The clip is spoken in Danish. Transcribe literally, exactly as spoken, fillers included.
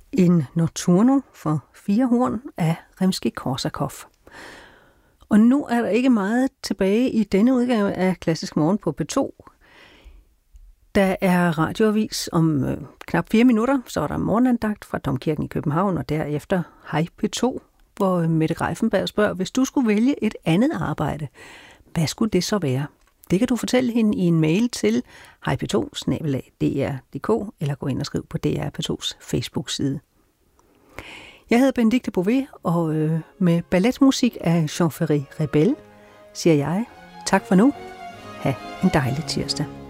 En nocturno for fire horn af Rimskij-Korsakov. Og nu er der ikke meget tilbage i denne udgave af Klassisk Morgen på P to. Der er radioavis om øh, knap fire minutter, så er der morgenandagt fra Domkirken i København, og derefter Hej P to, hvor Mette Greiffenberg spørger, hvis du skulle vælge et andet arbejde, hvad skulle det så være? Det kan du fortælle hende i en mail til hej p to bindestreg d r punktum d k eller gå ind og skriv på D R P to's Facebook-side. Jeg hedder Benedikte Bové, og øh, med balletmusik af Jean-Ferry Rebel siger jeg tak for nu. Ha' en dejlig tirsdag.